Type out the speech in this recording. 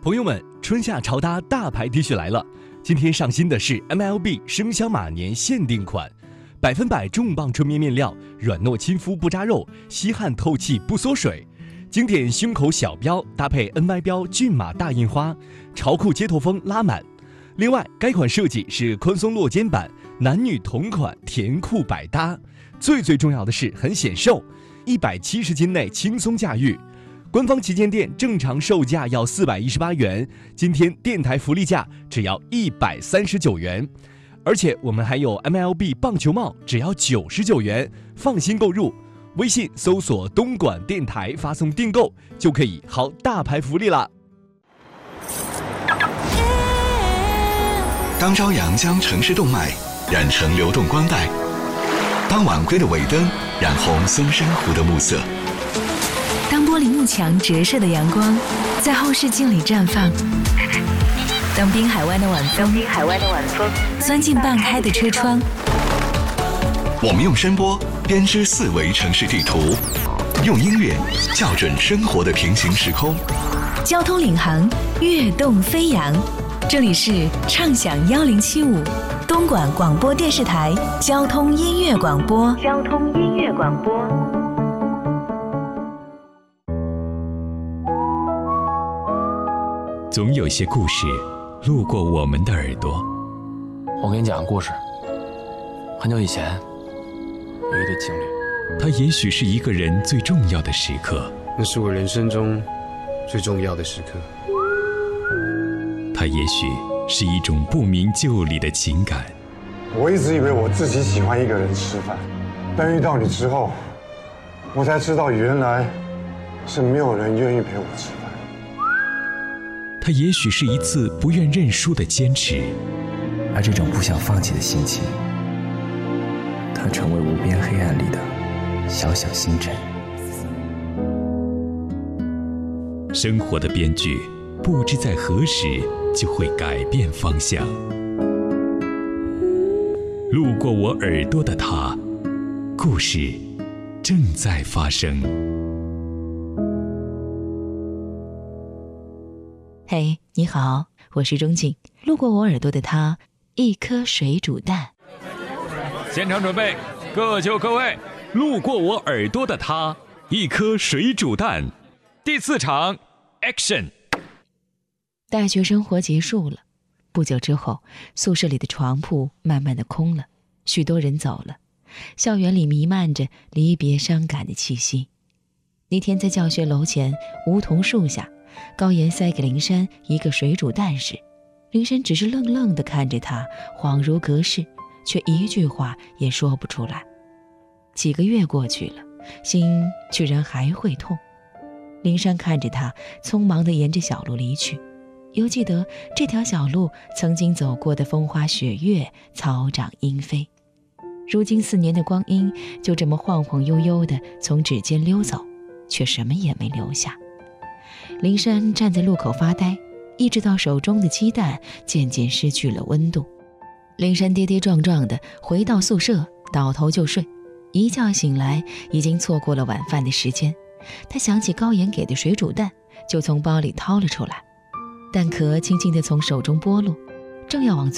朋友们，春夏潮搭大牌 T 恤来了。今天上新的是 MLB 生肖马年限定款，100%重磅纯棉面料，软糯亲肤不扎肉，吸汗透气不缩水。经典胸口小标搭配 NY 标骏马大印花，潮酷街头风拉满。另外，该款设计是宽松落肩版，男女同款，甜酷百搭。最重要的是很显瘦，170斤内轻松驾驭。官方旗舰店正常售价要418元，今天电台福利价只要139元，而且我们还有 MLB 棒球帽，只要99元，放心购入。微信搜索东莞电台，发送订购就可以薅大牌福利啦。 当朝阳将城市动脉染成流动光带，当晚归的尾灯染红松山湖的暮色， 当玻璃幕墙折射的阳光在后视镜里绽放，当滨海湾的晚风钻进半开的车窗， 我们用声波编织4维城市地图，用音乐校准生活的平行时空。 交通领航，跃动飞扬。这里是畅享1075东莞广播电视台交通音乐广播。 总有些故事路过我们的耳朵。 我给你讲个故事。很久以前，有一对情侣。 它也许是一个人最重要的时刻， 那是我人生中最重要的时刻。 它也许是一种不明就里的情感。 我一直以为我自己喜欢一个人吃饭，但遇到你之后，我才知道原来是没有人愿意陪我吃饭。 它也许是一次不愿认输的坚持， 而这种不想放弃的心情，它成为无边黑暗里的小小星辰。 生活的编剧不知在何时就会改变方向。路过我耳朵的他，故事正在发生。 嘿，你好，我是钟静。路过我耳朵的他，一颗水煮蛋。 现场准备，各就各位。路过我耳朵的他，一颗水煮蛋。第4场 Action。 大学生活结束了，不久之后，宿舍里的床铺慢慢的空了，许多人走了，校园里弥漫着离别伤感的气息。那天在教学楼前梧桐树下，高岩塞给林珊一个水煮蛋时，林珊只是愣愣地看着他，恍如隔世，却一句话也说不出来。几个月过去了，心居然还会痛。林珊看着他匆忙地沿着小路离去，犹记得这条小路曾经走过的风花雪月，草长莺飞。如今4年的光阴就这么晃晃悠悠地从指尖溜走，却什么也没留下。林珊站在路口发呆，一直到手中的鸡蛋渐渐失去了温度。林珊跌跌撞撞地回到宿舍，倒头就睡。一觉醒来，已经错过了晚饭的时间。她想起高岩给的水煮蛋，就从包里掏了出来，蛋壳轻轻地从手中剥落，正要往